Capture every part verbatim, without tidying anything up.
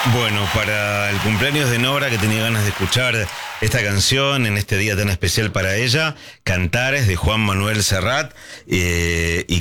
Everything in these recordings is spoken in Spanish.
Bueno, para el cumpleaños de Nora, que tenía ganas de escuchar esta canción en este día tan especial para ella, Cantares de Juan Manuel Serrat, eh, y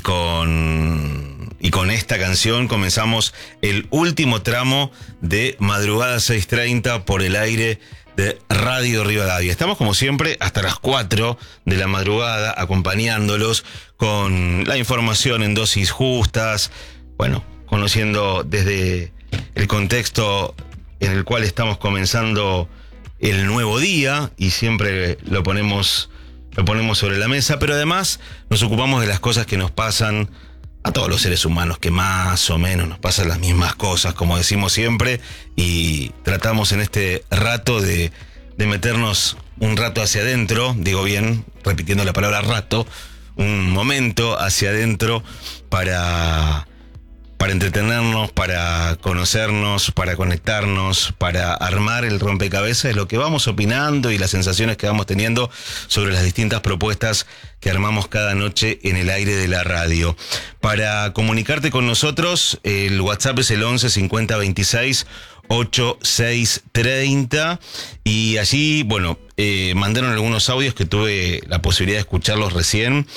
con y con esta canción comenzamos el último tramo de Madrugada seis treinta por el aire de Radio Rivadavia. Estamos como siempre hasta las cuatro de la madrugada acompañándolos con la información en dosis justas, bueno, conociendo desde el contexto en el cual estamos comenzando el nuevo día y siempre lo ponemos, lo ponemos sobre la mesa, pero además nos ocupamos de las cosas que nos pasan a todos los seres humanos, que más o menos nos pasan las mismas cosas, como decimos siempre, y tratamos en este rato de, de meternos un rato hacia adentro, digo bien, repitiendo la palabra rato, un momento hacia adentro para... para entretenernos, para conocernos, para conectarnos, para armar el rompecabezas de lo que vamos opinando y las sensaciones que vamos teniendo sobre las distintas propuestas que armamos cada noche en el aire de la radio. Para comunicarte con nosotros, el WhatsApp es el once cincuenta veintiséis ochenta y seis treinta y allí, bueno, eh, mandaron algunos audios que tuve la posibilidad de escucharlos recién.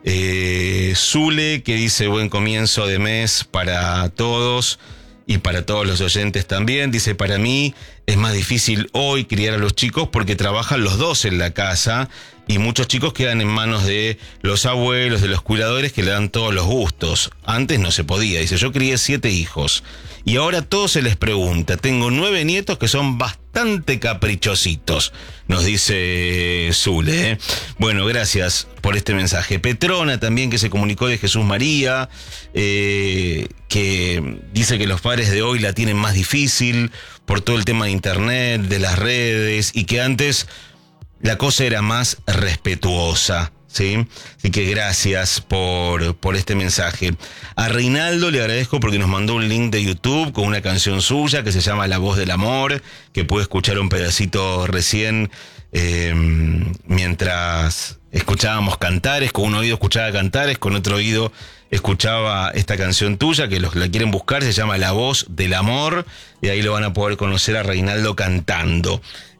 Eh, Zule, que dice buen comienzo de mes para todos y para todos los oyentes también. Dice, para mí es más difícil hoy criar a los chicos porque trabajan los dos en la casa y muchos chicos quedan en manos de los abuelos, de los cuidadores que le dan todos los gustos. Antes no se podía. Dice, yo crié siete hijos y ahora todo se les pregunta. Tengo nueve nietos que son bastante caprichositos, nos dice Zule, ¿eh? Bueno, gracias por este mensaje. Petrona también, que se comunicó de Jesús María, eh, que dice que los padres de hoy la tienen más difícil por todo el tema de internet, de las redes, y que antes la cosa era más respetuosa, ¿sí? Así que gracias por, por este mensaje. A Reinaldo le agradezco porque nos mandó un link de YouTube con una canción suya que se llama La Voz del Amor, que pude escuchar un pedacito recién eh, mientras escuchábamos Cantares. Con un oído escuchaba Cantares, con otro oído escuchaba esta canción tuya, que los que la quieren buscar se llama La Voz del Amor, y ahí lo van a poder conocer a Reinaldo cantando.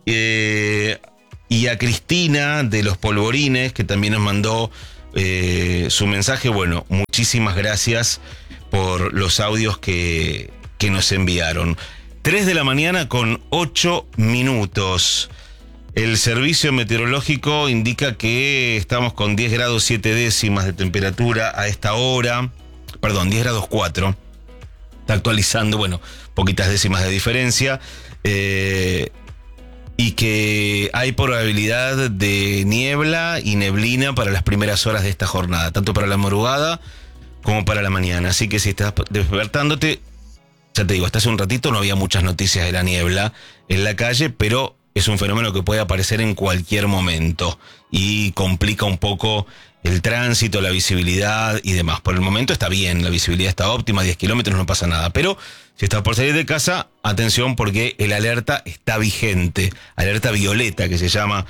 Eh... Y a Cristina de Los Polvorines, que también nos mandó eh, su mensaje. Bueno, muchísimas gracias por los audios que, que nos enviaron. tres de la mañana con ocho minutos. El servicio meteorológico indica que estamos con diez grados siete décimas de temperatura a esta hora. Perdón, diez grados cuatro. Está actualizando, bueno, poquitas décimas de diferencia. Eh... Y que hay probabilidad de niebla y neblina para las primeras horas de esta jornada, tanto para la madrugada como para la mañana. Así que si estás despertándote, ya te digo, hasta hace un ratito no había muchas noticias de la niebla en la calle, pero es un fenómeno que puede aparecer en cualquier momento y complica un poco el tránsito, la visibilidad y demás. Por el momento está bien, la visibilidad está óptima, diez kilómetros, no pasa nada. Pero si estás por salir de casa, atención porque el alerta está vigente. Alerta violeta que se llama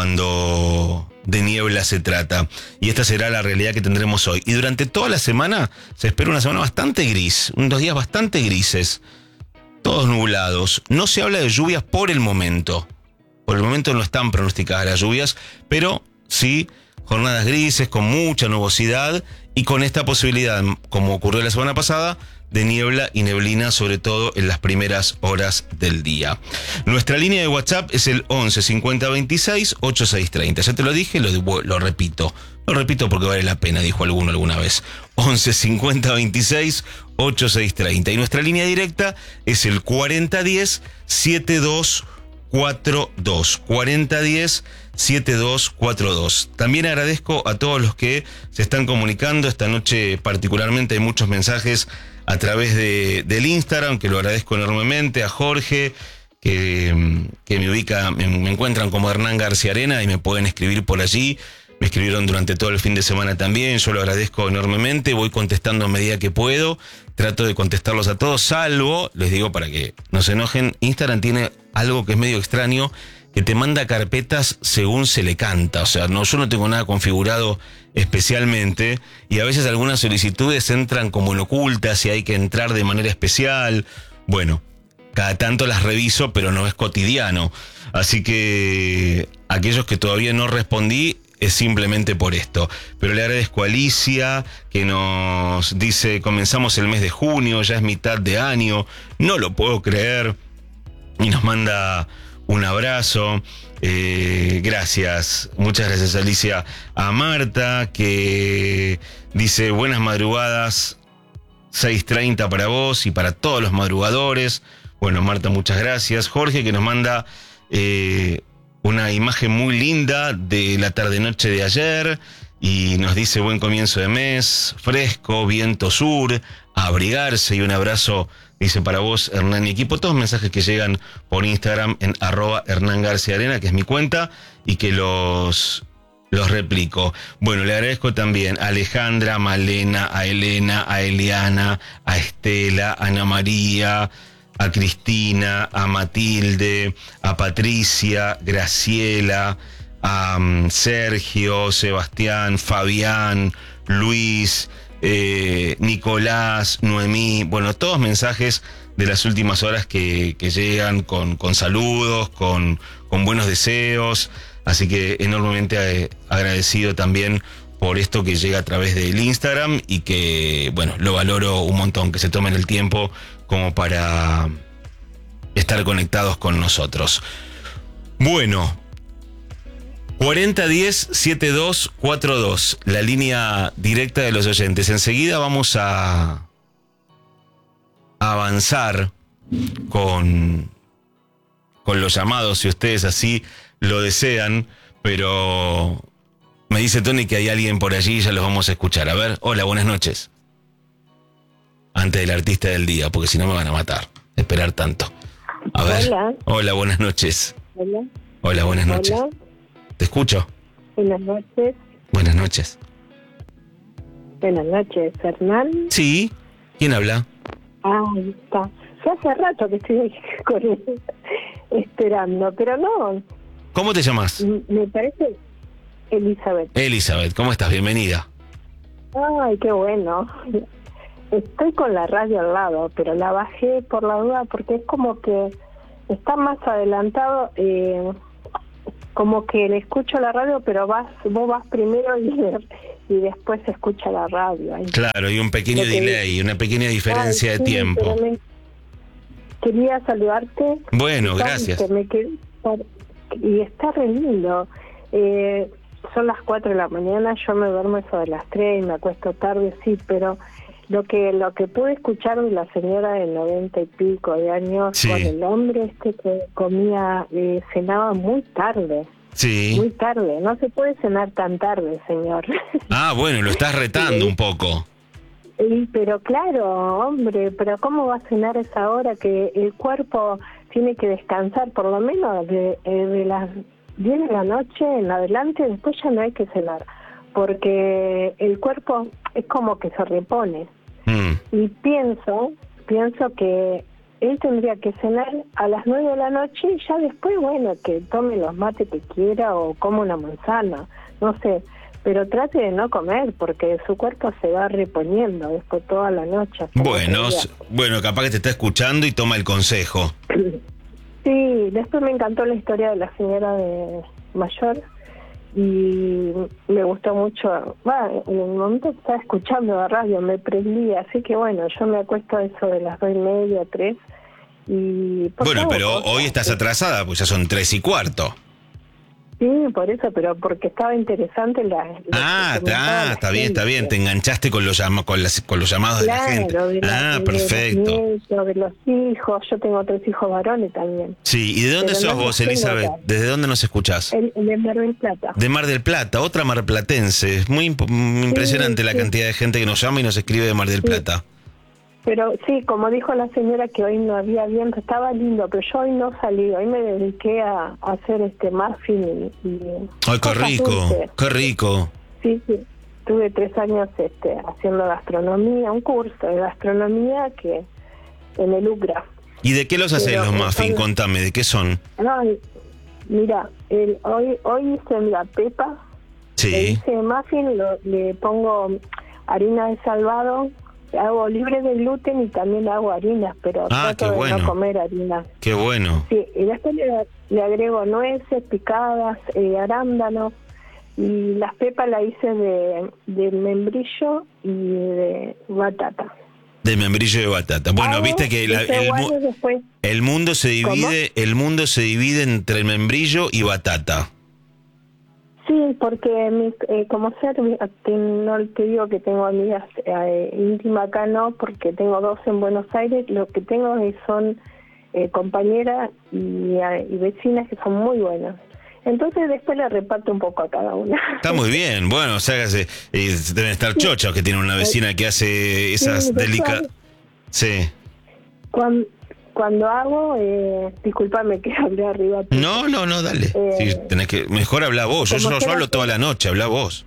cuando de niebla se trata. Y esta será la realidad que tendremos hoy. Y durante toda la semana se espera una semana bastante gris, unos días bastante grises, todos nublados. No se habla de lluvias por el momento. Por el momento no están pronosticadas las lluvias, pero sí jornadas grises con mucha nubosidad y con esta posibilidad, como ocurrió la semana pasada, de niebla y neblina, sobre todo en las primeras horas del día. Nuestra línea de WhatsApp es el once cincuenta veintiséis ochenta y seis treinta. Ya te lo dije, lo, lo repito. Lo repito porque vale la pena, dijo alguno alguna vez. once cincuenta veintiséis ochenta y seis treinta. Y nuestra línea directa es el cuarenta diez setenta y dos cuarenta y dos. cuarenta diez setenta y dos cuarenta y dos. También agradezco a todos los que se están comunicando. Esta noche particularmente hay muchos mensajes a través de, del Instagram, que lo agradezco enormemente. A Jorge, que, que me ubica, me, me encuentran como Hernán García Arena y me pueden escribir por allí. Me escribieron durante todo el fin de semana también, yo lo agradezco enormemente, voy contestando a medida que puedo, trato de contestarlos a todos, salvo, les digo para que no se enojen, Instagram tiene algo que es medio extraño, que te manda carpetas según se le canta, o sea, no, yo no tengo nada configurado especialmente, y a veces algunas solicitudes entran como en ocultas y hay que entrar de manera especial. Bueno, cada tanto las reviso, pero no es cotidiano. Así que aquellos que todavía no respondí, es simplemente por esto. Pero le agradezco a Alicia, que nos dice, comenzamos el mes de junio, ya es mitad de año, no lo puedo creer. Y nos manda un abrazo. Eh, gracias, muchas gracias, Alicia. A Marta, que dice, buenas madrugadas, seis treinta para vos y para todos los madrugadores. Bueno, Marta, muchas gracias. Jorge, que nos manda eh, una imagen muy linda de la tarde-noche de ayer y nos dice buen comienzo de mes, fresco, viento sur, a abrigarse, y un abrazo, dice, para vos, Hernán y equipo. Todos mensajes que llegan por Instagram en arroba Hernán García Arena, que es mi cuenta, y que los... Los replico. Bueno, le agradezco también a Alejandra, a Malena, a Elena, a Eliana, a Estela, a Ana María, a Cristina, a Matilde, a Patricia, Graciela, a um, Sergio, Sebastián, Fabián, Luis, eh, Nicolás, Noemí. Bueno, todos mensajes de las últimas horas que, que llegan con, con saludos, con, con buenos deseos. Así que enormemente eh, agradecido también por esto que llega a través del Instagram y que, bueno, lo valoro un montón, que se tomen el tiempo como para estar conectados con nosotros. Bueno, cuarenta diez setenta y dos cuarenta y dos, la línea directa de los oyentes. Enseguida vamos a, a avanzar con, con los llamados, si ustedes así lo desean, pero me dice Tony que hay alguien por allí y ya los vamos a escuchar. A ver, hola, buenas noches. Antes del artista del día, porque si no me van a matar, esperar tanto. A ver, hola, hola buenas noches. Hola. Hola, buenas noches. Hola. ¿Te escucho? Buenas noches. Buenas noches. Buenas noches, Hernán. Sí, ¿quién habla? Ah, ahí está. Ya hace rato que estoy con él, esperando, pero no. ¿Cómo te llamas? Me parece Elizabeth. Elizabeth, ¿cómo estás? Bienvenida. Ay, qué bueno. Estoy con la radio al lado, pero la bajé por la duda porque es como que está más adelantado, eh, como que le escucho la radio, pero vas vos vas primero y, y después se escucha la radio. Ahí. Claro, hay un pequeño que... delay, una pequeña diferencia Ay, de sí, tiempo. Me... Quería saludarte. Bueno, gracias. Me quedé... Y está re lindo. Eh, son las cuatro de la mañana, yo me duermo eso de las tres y me acuesto tarde, sí, pero lo que lo que pude escuchar de la señora de noventa y pico de años, sí, con el hombre este que comía, eh, cenaba muy tarde. Sí. Muy tarde, no se puede cenar tan tarde, señor. Ah, bueno, lo estás retando sí. un poco. Y, pero claro, hombre, pero ¿cómo va a cenar a esa hora que el cuerpo tiene que descansar por lo menos de, de las diez de la noche en adelante? Después ya no hay que cenar, porque el cuerpo es como que se repone. Mm. Y pienso, pienso que él tendría que cenar a las nueve de la noche y ya después, bueno, que tome los mates que quiera o coma una manzana, no sé. Pero trate de no comer porque su cuerpo se va reponiendo después toda la noche. Bueno, bueno, capaz que te está escuchando y toma el consejo. Sí, después me encantó la historia de la señora de mayor y me gustó mucho. Bueno, en el momento que estaba escuchando la radio me prendí, así que bueno, yo me acuesto a eso de las dos y media, tres. Y bueno, pero hoy estás atrasada, pues ya son tres y cuarto. Sí, por eso, pero porque estaba interesante la... la ah, está, está bien, está bien. Te enganchaste con los, llama, con las, con los llamados claro, de la gente. De la, ah, de perfecto. De los, nietos, de los hijos, yo tengo tres hijos varones también. Sí, ¿y de dónde pero sos no vos, Elizabeth? ¿Desde dónde nos escuchás? El, de Mar del Plata. De Mar del Plata, otra marplatense. Es muy imp impresionante sí, la sí. cantidad de gente que nos llama y nos escribe de Mar del Plata. Sí. Pero sí, como dijo la señora que hoy no había viento, estaba lindo, pero yo hoy no salí, hoy me dediqué a, a hacer este muffin y... y ¡ay, qué rico! Dulces. ¡Qué rico! Sí, sí, tuve tres años este, haciendo gastronomía, un curso de gastronomía que en el U C R A. ¿Y de qué los haces los muffins? Contame, ¿de qué son? No, mira, el, hoy hoy hice la pepa, sí. le hice muffin, lo, le pongo harina de salvado, hago libre de gluten y también hago harinas, pero Ah, trato qué de bueno. no comer harinas. Qué bueno. Sí, y después le, le agrego nueces picadas, eh, arándanos, y las pepas la hice de, de membrillo y de batata. De membrillo de batata. Bueno, Hago viste que la- el, mu- igual después. el mundo se ¿Cómo? divide, el mundo se divide entre membrillo y batata. Sí, porque mi, eh, como ser, te- no te digo que tengo amigas eh, íntimas acá, no, porque tengo dos en Buenos Aires, lo que tengo es- son eh, compañeras y, eh, y vecinas que son muy buenas. Entonces después le reparto un poco a cada una. Está muy bien. Bueno, o sea, que se- eh, deben estar chochos que tiene una vecina que hace esas Sí, delicadas. después, Sí. cuando, cuando hago, eh, discúlpame que hablé arriba. No, no, no, dale. Eh, Sí, tenés que, mejor habla vos. Yo, como yo, yo quiera hablo que- toda la noche, habla vos.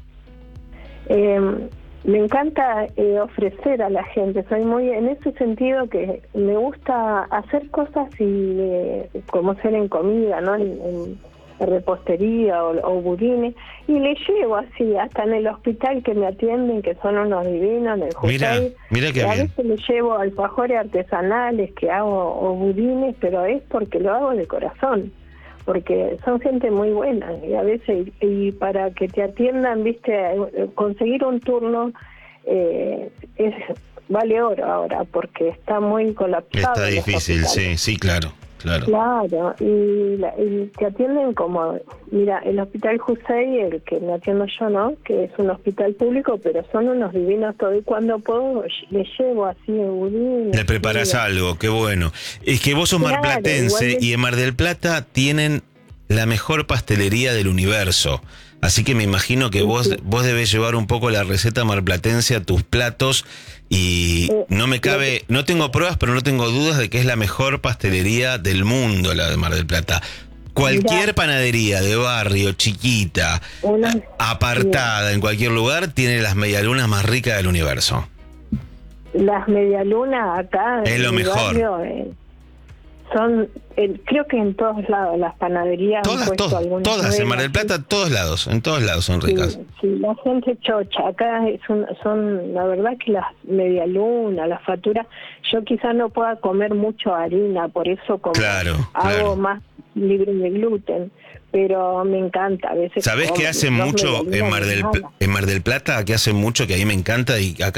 Eh, me encanta eh, ofrecer a la gente, soy muy en ese sentido que me gusta hacer cosas y eh, como ser en comida, ¿no? En, en repostería o, o budines, y le llevo así, hasta en el hospital que me atienden, que son unos divinos, en el Mira, Jusey, mira qué a bien. veces le llevo alfajores artesanales que hago o budines, pero es porque lo hago de corazón, porque son gente muy buena y a veces y para que te atiendan, viste, conseguir un turno eh, es vale oro ahora porque está muy colapsado. Está en los difícil, hospitales. sí, sí, claro, claro. Claro, y, la- y te atienden como, mira, el hospital Jusey, el que me atiendo yo, ¿no? Que es un hospital público, pero son unos divinos todo, y cuando puedo les llevo así en budín. Le preparás algo, qué bueno. Es que vos sos Claro, marplatense igualmente. y en Mar del Plata tienen la mejor pastelería del universo. Así que me imagino que Sí, vos, sí. vos debés llevar un poco la receta marplatense a tus platos y Eh, no me cabe, no tengo pruebas, pero no tengo dudas de que es la mejor pastelería del mundo, la de Mar del Plata. Cualquier Mirá. panadería de barrio, chiquita, Una- apartada, en cualquier lugar, tiene las medialunas más ricas del universo. Las medialunas acá Es en lo mi mejor. barrio, eh, son, eh, creo que en todos lados las panaderías han Todas, puesto todas, algunas todas, en Mar del nuevas, Plata, todos lados, en todos lados son sí, ricas. sí, la gente chocha, acá es un- son, la verdad que las medialunas, las facturas, yo quizás no pueda comer mucho harina, por eso como Claro, hago claro. más libre de gluten, pero me encanta, a veces ¿Sabés como qué hacen dos mucho en medialunas Mar, de del, nada. en Mar del Plata? Que hacen mucho, que a mí me encanta y acá